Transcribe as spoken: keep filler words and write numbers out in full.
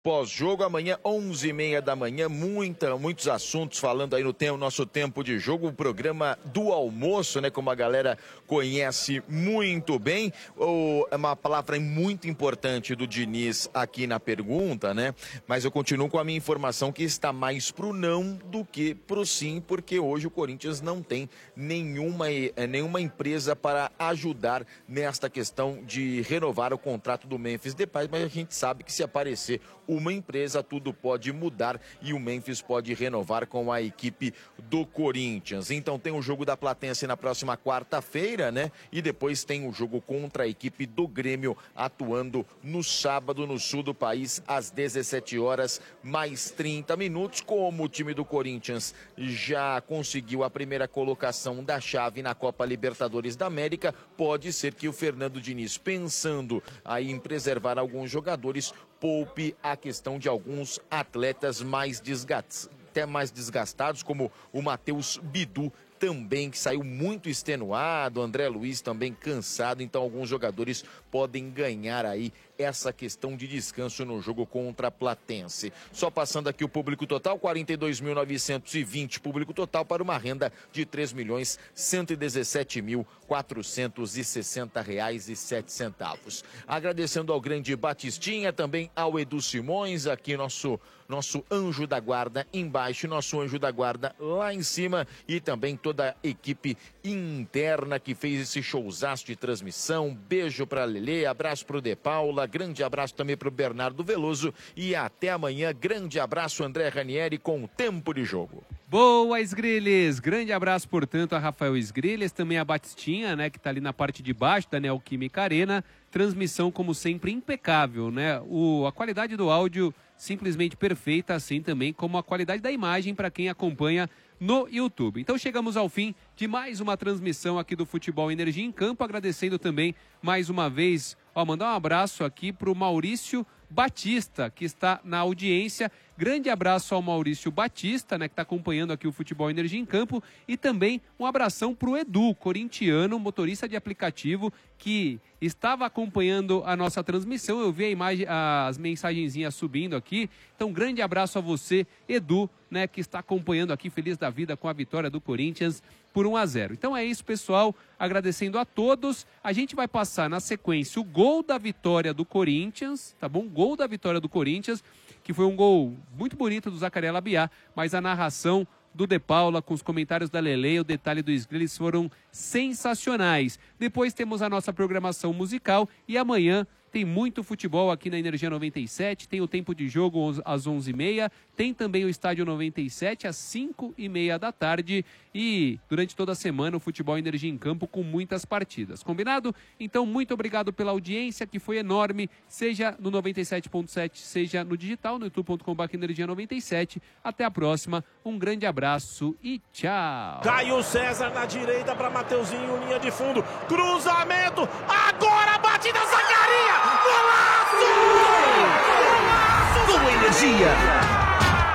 Pós-jogo, amanhã, onze e meia da manhã, muita, muitos assuntos falando aí no tempo, nosso tempo de jogo, o programa do almoço, né, como a galera conhece muito bem. O, é uma palavra muito importante do Diniz aqui na pergunta, né, mas eu continuo com a minha informação que está mais pro não do que pro sim, porque hoje o Corinthians não tem nenhuma, nenhuma empresa para ajudar nesta questão de renovar o contrato do Memphis Depay, mas a gente sabe que se aparecer uma empresa, tudo pode mudar e o Memphis pode renovar com a equipe do Corinthians. Então tem o jogo da Platense na próxima quarta-feira, né? E depois tem o jogo contra a equipe do Grêmio atuando no sábado no sul do país às dezessete horas mais trinta minutos. Como o time do Corinthians já conseguiu a primeira colocação da chave na Copa Libertadores da América, pode ser que o Fernando Diniz, pensando aí em preservar alguns jogadores, poupe a questão de alguns atletas mais desgastados, até mais desgastados, como o Matheus Bidu, também, que saiu muito extenuado, André Luiz também cansado, então alguns jogadores podem ganhar aí essa questão de descanso no jogo contra a Platense. Só passando aqui o público total, quarenta e dois mil novecentos e vinte público total para uma renda de três milhões cento e dezessete mil quatrocentos e sessenta reais e sete centavos. Agradecendo ao grande Batistinha, também ao Edu Simões, aqui nosso nosso anjo da guarda embaixo, nosso anjo da guarda lá em cima, e também toda a equipe interna que fez esse showzaço de transmissão. Beijo para Lelê, abraço para o De Paula, grande abraço também para o Bernardo Veloso e até amanhã. Grande abraço, André Ranieri, com o tempo de jogo. Boa, Sgriles! Grande abraço, portanto, a Rafael Sgriles, também a Batistinha, né, que está ali na parte de baixo da Neoquímica Arena. Transmissão, como sempre, impecável, né? O, a qualidade do áudio simplesmente perfeita, assim também como a qualidade da imagem para quem acompanha no YouTube. Então chegamos ao fim de mais uma transmissão aqui do Futebol Energia em Campo, agradecendo também mais uma vez, ó, mandar um abraço aqui para o Maurício Batista, que está na audiência. Grande abraço ao Maurício Batista, né, que está acompanhando aqui o Futebol Energia em Campo, e também um abração para o Edu, corintiano, motorista de aplicativo, que estava acompanhando a nossa transmissão. Eu vi a imagem, as mensagenzinhas subindo aqui. Então, grande abraço a você, Edu, né, que está acompanhando aqui, feliz da vida com a vitória do Corinthians por um a zero. Então é isso, pessoal. Agradecendo a todos. A gente vai passar na sequência o gol da vitória do Corinthians, tá bom? Gol da vitória do Corinthians, que foi um gol muito bonito do Zacariela Biá, mas a narração do De Paula, com os comentários da Lele, o detalhe do Sgriles foram sensacionais. Depois temos a nossa programação musical e amanhã tem muito futebol aqui na Energia noventa e sete, tem o tempo de jogo às onze e meia, tem também o Estádio noventa e sete às cinco e meia da tarde e durante toda a semana o Futebol Energia em Campo com muitas partidas. Combinado? Então, muito obrigado pela audiência, que foi enorme, seja no noventa e sete ponto sete, seja no digital, no youtube ponto com barra energia noventa e sete. Até a próxima, um grande abraço e tchau! Caio César na direita para Mateuzinho, linha de fundo, cruzamento, agora a batida, Zacarias! Golaço! Golaço! Com Energia!